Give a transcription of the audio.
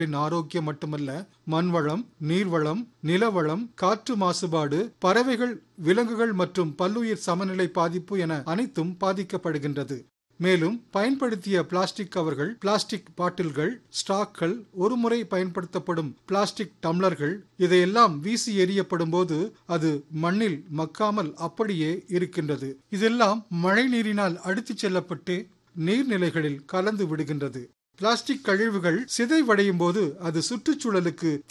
ஆரோக்கியம் மட்டுமல்ல, மண்வளம், நீர்வளம், நிலவளம், காற்று மாசுபாடு, பறவைகள், விலங்குகள் மற்றும் பல்லுயிர் சமநிலை பாதிப்பு என அனைத்தும் பாதிக்கப்படுகின்றது. மேலும் பயன்படுத்திய பிளாஸ்டிக் கவர்கள், பிளாஸ்டிக் பாட்டில்கள், ஸ்ட்ராக்கள், ஒருமுறை பயன்படுத்தப்படும் பிளாஸ்டிக் டம்ளர்கள் இதையெல்லாம் வீசி எறியப்படும் போது அது மண்ணில் மக்காமல் அப்படியே இருக்கின்றது. இதெல்லாம் மழை நீரினால் அடித்துச் செல்லப்பட்டு நீர்நிலைகளில் கலந்து விடுகின்றது. பிளாஸ்டிக் கழிவுகள் சிதைவடையும் போது அது சுற்றுச்சூழலுக்கு